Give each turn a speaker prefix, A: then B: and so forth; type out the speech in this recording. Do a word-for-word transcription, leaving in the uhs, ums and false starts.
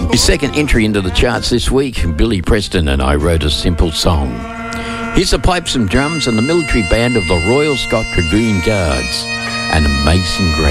A: His second entry into the charts this week, Billy Preston and I Wrote a Simple Song. Here's the pipes and drums and the military band of the Royal Scot Dragoon Guards and Amazing Grace.